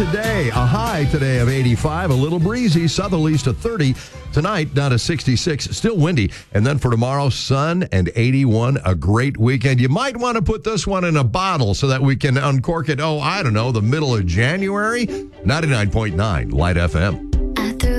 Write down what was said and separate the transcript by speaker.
Speaker 1: Today, a high today of 85, a little breezy, southerlies to 30. Tonight, down to 66, still windy. And then for tomorrow, sun and 81, a great weekend. You might want to put this one in a bottle so that we can uncork it, the middle of January. 99.9 Light FM.